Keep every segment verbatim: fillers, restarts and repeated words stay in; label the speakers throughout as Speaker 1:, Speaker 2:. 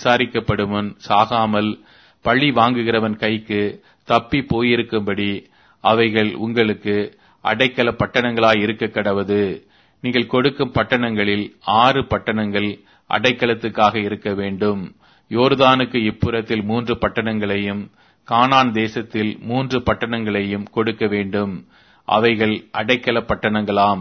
Speaker 1: விசாரிக்கப்படும் முன் சாகாமல் பழி வாங்குகிறவன் கைக்கு தப்பி போயிருக்கும்படி அவைகள் உங்களுக்கு அடைக்கல பட்டணங்களாய் இருக்க கடவது. நீங்கள் கொடுக்கும் பட்டணங்களில் ஆறு பட்டணங்கள் அடைக்கலத்துக்காக இருக்க வேண்டும். யோர்தானுக்கு இப்புறத்தில் மூன்று பட்டணங்களையும் கானான் தேசத்தில் மூன்று பட்டணங்களையும் கொடுக்க வேண்டும். அவைகள் அடைக்கல பட்டணங்களாம்.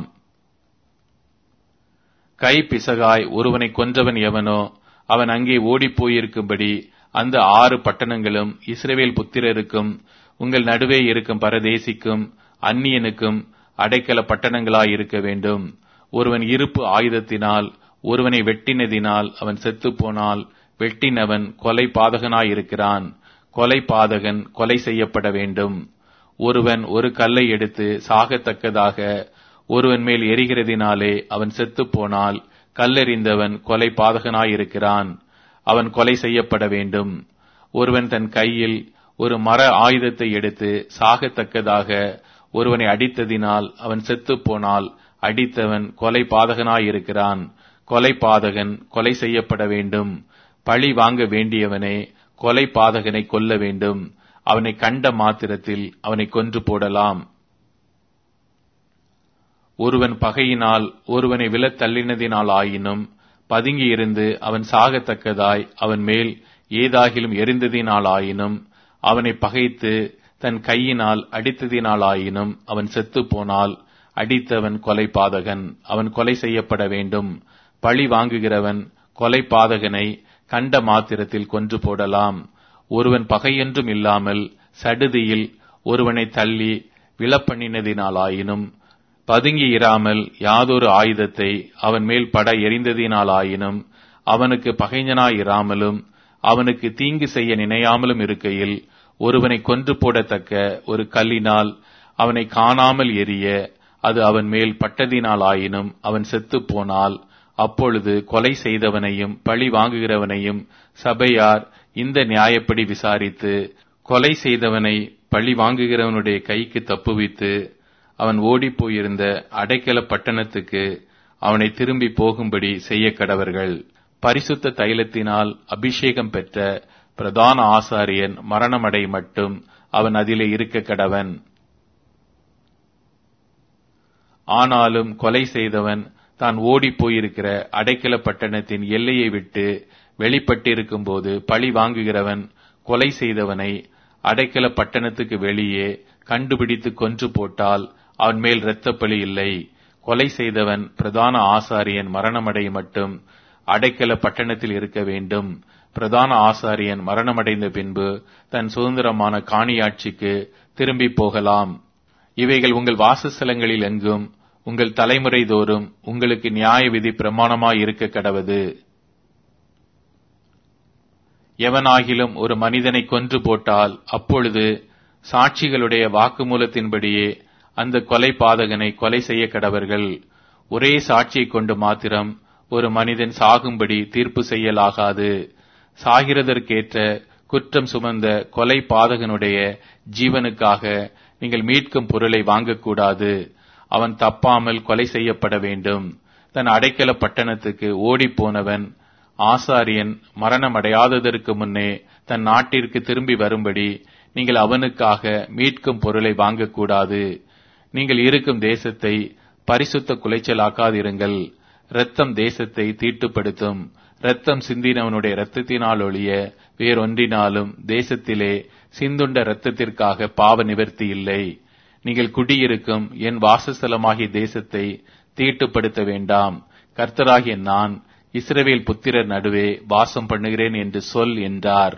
Speaker 1: கை பிசகாய் ஒருவனை கொன்றவன் எவனோ அவன் அங்கே ஓடிப்போயிருக்கும்படி அந்த ஆறு பட்டணங்களும் இஸ்ரவேல் புத்திரருக்கும் உங்கள் நடுவே இருக்கும் பரதேசிக்கும் அந்நியனுக்கும் அடைக்கல பட்டணங்களாய் இருக்க வேண்டும். ஒருவன் இருப்பு ஆயுதத்தினால் ஒருவனை வெட்டினதினால் அவன் செத்துப்போனால் வெட்டினவன் கொலை பாதகனாயிருக்கிறான். கொலை பாதகன் கொலை செய்யப்பட வேண்டும். ஒருவன் ஒரு கல்லை எடுத்து சாகத்தக்கதாக ஒருவன் மேல் எரிகிறதினாலே அவன் செத்துப்போனால் கல்லெறிந்தவன் கொலை பாதகனாயிருக்கிறான். அவன் கொலை செய்யப்பட வேண்டும். ஒருவன் தன் கையில் ஒரு மர ஆயுதத்தை எடுத்து சாகத்தக்கதாக ஒருவனை அடித்ததினால் அவன் செத்துப்போனால் அடித்தவன் கொலை பாதகனாயிருக்கிறான். கொலை பாதகன் கொலை செய்யப்பட வேண்டும். பழி வாங்க வேண்டியவனே கொலை பாதகனை கொல்ல வேண்டும். அவனை கண்ட மாத்திரத்தில் அவனை கொன்று போடலாம். ஒருவன் பகையினால் ஒருவனை விலத் தள்ளினதினால் ஆயினும் பதுங்கி இருந்து அவன் சாகத்தக்கதாய் அவன் மேல் ஏதாகிலும் எரிந்ததினால் ஆயினும் அவனை பகைத்து தன் கையினால் அடித்ததினால் ஆயினும் அவன் செத்து போனால் அடித்தவன் கொலை பாதகன். அவன் கொலை செய்யப்பட வேண்டும். பழி வாங்குகிறவன் கொலை பாதகனை கண்ட மாத்திரத்தில் கொன்று போடலாம். ஒருவன் பகையென்றும் இல்லாமல் சடுதியில் ஒருவனை தள்ளி விழப்பண்ணினதினாலாயினும் பதுங்கி இராமல் யாதொரு ஆயுதத்தை அவன் மேல் பட எறிந்ததினாலாயினும் அவனுக்கு பகைஞனாயிராமலும் அவனுக்கு தீங்கு செய்ய நினையாமலும் இருக்கையில் ஒருவனை கொன்று போடத்தக்க ஒரு கல்லினால் அவனை காணாமல் எரிய அது அவன் மேல் பட்டதினாலாயினும் அவன் செத்து போனால் அப்பொழுது கொலை செய்தவனையும் பழி வாங்குகிறவனையும் சபையார் இந்த நியாயப்படி விசாரித்து கொலை செய்தவனை பழி வாங்குகிறவனுடைய கைக்கு தப்புவித்து அவன் ஓடிப்போயிருந்த அடைக்கல பட்டணத்துக்கு அவனை திரும்பி போகும்படி செய்ய கடவர்கள். பரிசுத்த தைலத்தினால் அபிஷேகம் பெற்ற பிரதான ஆசாரியன் மரணமடை மட்டும் அவன் அதிலே இருக்க கடவன். ஆனாலும் கொலை செய்தவன் தான் ஓடிப்போயிருக்கிற அடைக்கல பட்டணத்தின் எல்லையை விட்டு வெளிப்பட்டிருக்கும் போது பழி வாங்குகிறவன் கொலை செய்தவனை அடைக்கல பட்டணத்துக்கு வெளியே கண்டுபிடித்து கொன்று போட்டால் அவன் மேல் இரத்தப்பழி இல்லை. கொலை செய்தவன் பிரதான ஆசாரியன் மரணமடை மட்டும் அடைக்கல பட்டணத்தில் இருக்க வேண்டும். பிரதான ஆசாரியன் மரணமடைந்த பின்பு தன் சுதந்திரமான காணியாட்சிக்கு திரும்பி போகலாம். இவைகள் உங்கள் வாசஸ்தலங்களில் எங்கும் உங்கள் தலைமுறை தோறும் உங்களுக்கு நியாய விதி பிரமாணமாய் இருக்க கடவது. எவனாகிலும் ஒரு மனிதனை கொன்று போட்டால் அப்பொழுது சாட்சிகளுடைய வாக்குமூலத்தின்படியே அந்த கொலை பாதகனை கொலை செய்ய கடவர்கள். ஒரே சாட்சியை கொண்டு மாத்திரம் ஒரு மனிதன் சாகும்படி தீர்ப்பு செய்யலாகாது. சாகிறதற்கேற்ற குற்றம் சுமந்த கொலை பாதகனுடைய ஜீவனுக்காக நீங்கள் மீட்கும் பொருளை வாங்கக்கூடாது. அவன் தப்பாமல் கொலை செய்யப்பட வேண்டும். தன் அடைக்கல பட்டணத்துக்கு ஓடிப்போனவன் ஆசாரியன் மரணமடையாததற்கு முன்னே தன் நாட்டிற்கு திரும்பி வரும்படி நீங்கள் அவனுக்காக மீட்கும் பொருளை வாங்கக்கூடாது. நீங்கள் இருக்கும் தேசத்தை பரிசுத்த குலைச்சலாக்காதிருங்கள். இரத்தம் தேசத்தை தீட்டுப்படுத்தும். இரத்தம் சிந்தினவனுடைய இரத்தத்தினால் ஒழிய வேறொன்றினாலும் தேசத்திலே சிந்துண்ட இரத்தத்திற்காக பாவ நிவர்த்தி இல்லை. நீங்கள் குடியிருக்கும் என் வாசஸ்தலமாகிய தேசத்தை தீட்டுப்படுத்த வேண்டாம். கர்த்தராகிய நான் இஸ்ரவேல் புத்திரர் நடுவே வாசம் பண்ணுகிறேன் என்று சொல் என்றார்.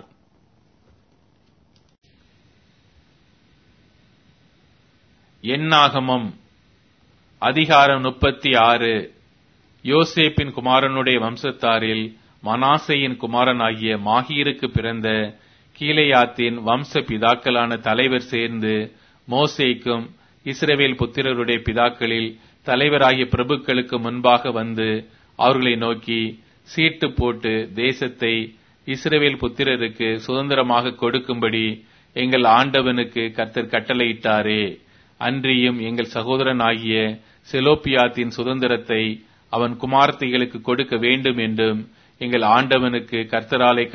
Speaker 1: என்னாகமம் அதிகாரம் முப்பத்தி ஆறு. யோசேப்பின் குமாரனுடைய வம்சத்தாரில் மனாசேயின் குமாரனாகிய மாகீருக்கு பிறந்த கீலேயாத்தின் வம்ச பிதாக்களான தலைவர் சேர்ந்து மோசேக்கும் இஸ்ரவேல் புத்திரருடைய பிதாக்களில் தலைவராகிய பிரபுக்களுக்கு முன்பாக வந்து அவர்களை நோக்கி, சீட்டு போட்டு தேசத்தை இஸ்ரவேல் புத்திரருக்கு சுதந்திரமாக கொடுக்கும்படி எங்கள் ஆண்டவனுக்கு கர்த்தர் கட்டளையிட்டாரே. அன்றியும் எங்கள் சகோதரனாகிய செலோப்பியாத்தின் சுதந்திரத்தை அவன் குமார்த்திகளுக்கு கொடுக்க வேண்டும் என்றும் எங்கள் ஆண்டவனுக்கு கர்த்தராலே